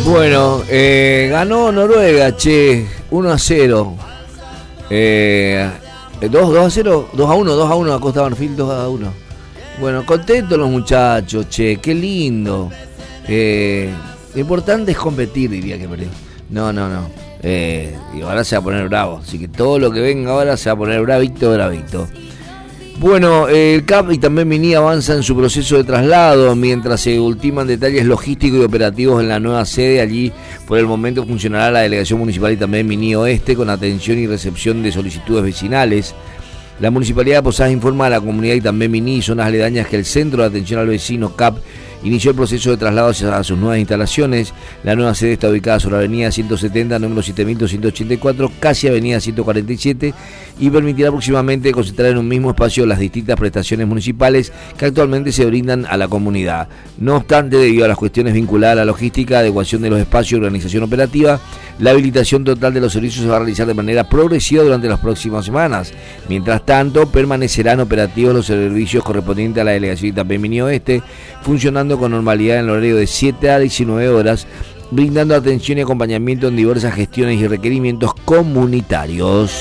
Bueno, ganó Noruega, che, 1-0. 2-0, 2-1 a Costa de Marfil, 2-1. Bueno, contentos los muchachos, che, qué lindo. Lo importante es competir, diría que perdió. No. Y ahora se va a poner bravo, así que todo lo que venga ahora se va a poner bravito. Bueno, el CAP y también Mini avanza en su proceso de traslado mientras se ultiman detalles logísticos y operativos en la nueva sede. Allí por el momento funcionará la delegación municipal y también Mini Oeste con atención y recepción de solicitudes vecinales. La Municipalidad de Posadas informa a la comunidad y también Mini y zonas aledañas que el Centro de Atención al Vecino CAP inició el proceso de traslado hacia sus nuevas instalaciones. La nueva sede está ubicada sobre la avenida 170, número 7284, casi avenida 147, y permitirá próximamente concentrar en un mismo espacio las distintas prestaciones municipales que actualmente se brindan a la comunidad. No obstante, debido a las cuestiones vinculadas a la logística, adecuación de los espacios y organización operativa, la habilitación total de los servicios se va a realizar de manera progresiva durante las próximas semanas. Mientras tanto, permanecerán operativos los servicios correspondientes a la delegación y también Mini Oeste, funcionando con normalidad en el horario de 7 a 19 horas, brindando atención y acompañamiento en diversas gestiones y requerimientos comunitarios.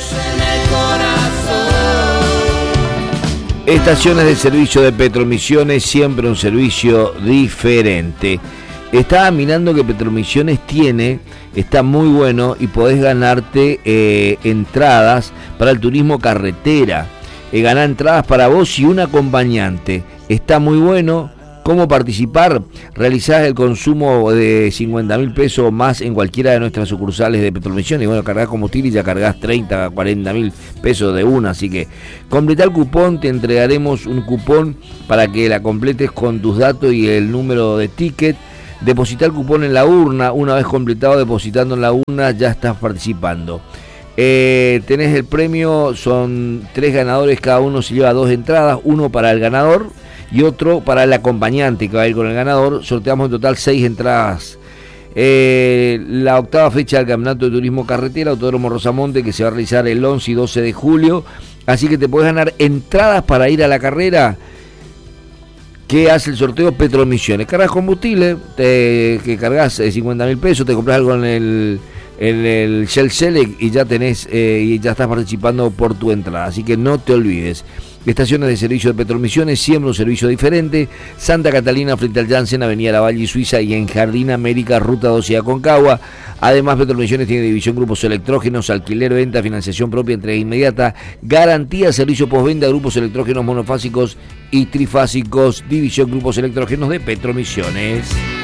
Estaciones de servicio de Petromisiones, siempre un servicio diferente. Estaba mirando que Petromisiones está muy bueno y podés ganarte entradas para el turismo carretera. Ganar entradas para vos y un acompañante. Está muy bueno. ¿Cómo participar? Realizás el consumo de 50.000 pesos o más en cualquiera de nuestras sucursales de Petromisiones. Y bueno, cargás combustible y ya cargás 30, 40.000 pesos de una. Así que completá el cupón, te entregaremos un cupón para que la completes con tus datos y el número de ticket. Depositá el cupón en la urna. Una vez completado depositando en la urna ya estás participando. Tenés el premio, son 3 ganadores, cada uno se lleva 2 entradas, uno para el ganador y otro para el acompañante que va a ir con el ganador. Sorteamos en total 6 entradas. La octava fecha del Campeonato de Turismo Carretera, Autódromo Rosamonte, que se va a realizar el 11 y 12 de julio. Así que te podés ganar entradas para ir a la carrera que hace el sorteo Petromisiones. Cargas combustible, que cargas 50.000 pesos, te compras algo en el Shell Select y ya tenés y ya estás participando por tu entrada. Así que no te olvides. Estaciones de servicio de Petromisiones, siempre un servicio diferente. Santa Catalina frente al Janssen, Avenida Lavalle y Suiza, y en Jardín América, Ruta 12 a Aconcagua. Además, Petromisiones tiene división grupos electrógenos, alquiler, venta, financiación propia, entrega inmediata, garantía, servicio postventa, grupos electrógenos monofásicos y trifásicos, división grupos electrógenos de Petromisiones.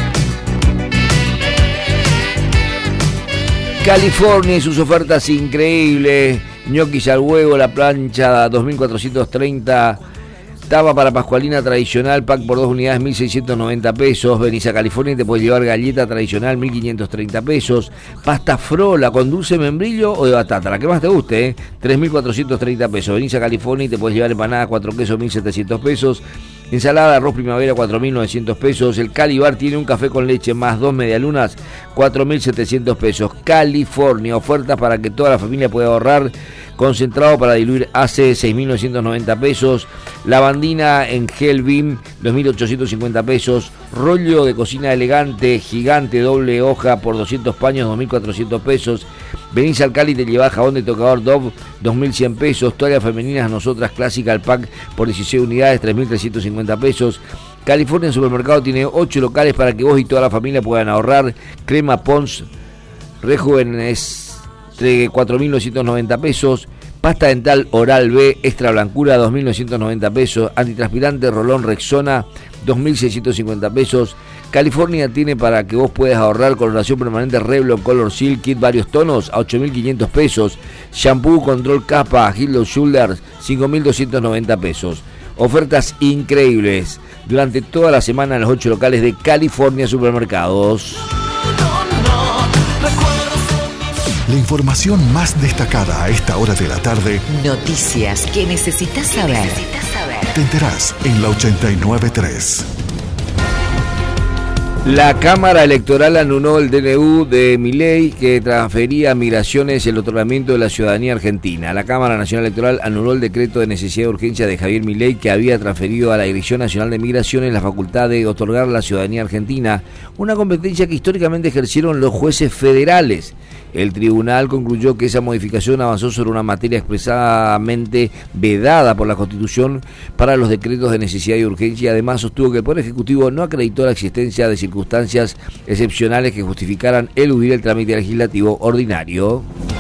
California y sus ofertas increíbles. Ñoquis al huevo, la plancha 2.430, tapa para pascualina tradicional, pack por 2 unidades, 1.690 pesos. Venís a California y te puedes llevar galleta tradicional, 1.530 pesos. Pasta frola con dulce membrillo o de batata, la que más te guste, 3.430 pesos. Venís a California y te puedes llevar empanada 4 quesos, 1.700 pesos. Ensalada, arroz primavera, 4.900 pesos. El Calibar tiene un café con leche más 2 medialunas, 4.700 pesos. California, ofertas para que toda la familia pueda ahorrar. Concentrado para diluir hace 6.990 pesos. Lavandina en gel Beam, 2.850 pesos. Rollo de cocina elegante, gigante, doble hoja por 200 paños, 2.400 pesos. Venís al Cali y te llevás jabón de tocador Dove, 2.100 pesos. Toallas femeninas Nosotras Clásica al pack por 16 unidades, 3.350 pesos. California en Supermercado tiene 8 locales para que vos y toda la familia puedan ahorrar. Crema Pons Rejuvenes, 4.990 pesos. Pasta dental Oral B extra blancura, 2.990 pesos. Antitranspirante Rolón Rexona, 2.650 pesos. California tiene para que vos puedas ahorrar coloración permanente Revlon Color Silk Kit varios tonos a 8.500 pesos. Shampoo Control Capa Head & Shoulders, 5.290 pesos. Ofertas increíbles durante toda la semana en los 8 locales de California Supermercados. La información más destacada a esta hora de la tarde. Noticias que necesitas saber. Te enterás en la 89.3. La Cámara Electoral anuló el DNU de Milei que transfería a Migraciones el otorgamiento de la ciudadanía argentina. La Cámara Nacional Electoral anuló el decreto de necesidad de urgencia de Javier Milei que había transferido a la Dirección Nacional de Migraciones la facultad de otorgar la ciudadanía argentina, una competencia que históricamente ejercieron los jueces federales. El tribunal concluyó que esa modificación avanzó sobre una materia expresamente vedada por la Constitución para los decretos de necesidad y urgencia y además sostuvo que el Poder Ejecutivo no acreditó la existencia de circunstancias excepcionales que justificaran eludir el trámite legislativo ordinario.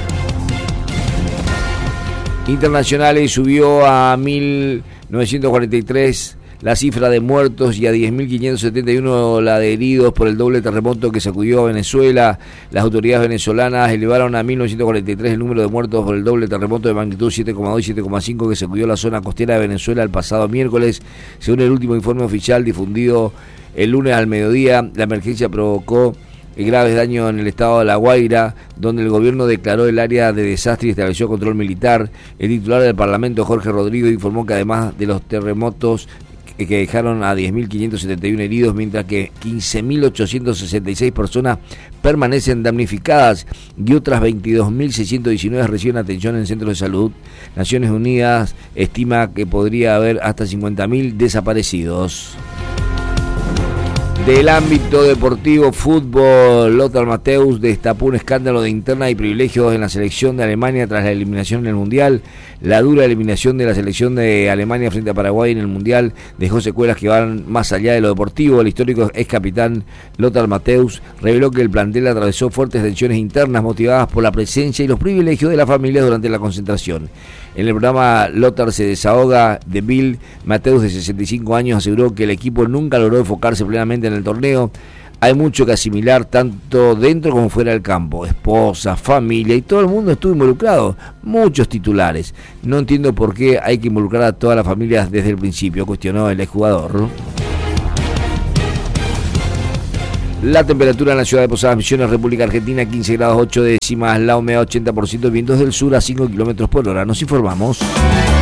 Internacionales subió a 1.943 la cifra de muertos y a 10.571 la de heridos por el doble terremoto que sacudió a Venezuela. Las autoridades venezolanas elevaron a 1.943 el número de muertos por el doble terremoto de magnitud 7,2 y 7,5 que sacudió la zona costera de Venezuela el pasado miércoles. Según el último informe oficial difundido el lunes al mediodía, la emergencia provocó graves daños en el estado de La Guaira, donde el gobierno declaró el área de desastre y estableció control militar. El titular del Parlamento, Jorge Rodrigo, informó que además de los terremotos que dejaron a 10.571 heridos, mientras que 15.866 personas permanecen damnificadas y otras 22.619 reciben atención en centros de salud. Naciones Unidas estima que podría haber hasta 50.000 desaparecidos. Del ámbito deportivo, fútbol, Lothar Matthäus destapó un escándalo de interna y privilegios en la selección de Alemania tras la eliminación en el Mundial. La dura eliminación de la selección de Alemania frente a Paraguay en el Mundial dejó secuelas que van más allá de lo deportivo. El histórico ex capitán Lothar Matthäus reveló que el plantel atravesó fuertes tensiones internas motivadas por la presencia y los privilegios de la familia durante la concentración. En el programa Lothar se desahoga de Bild, Matthäus, de 65 años, aseguró que el equipo nunca logró enfocarse plenamente en el torneo. Hay mucho que asimilar tanto dentro como fuera del campo. Esposa, familia y todo el mundo estuvo involucrado. Muchos titulares. No entiendo por qué hay que involucrar a todas las familias desde el principio, cuestionó el exjugador. La temperatura en la ciudad de Posadas Misiones, República Argentina, 15 grados 8 décimas, la humedad 80%, vientos del sur a 5 kilómetros por hora. Nos informamos.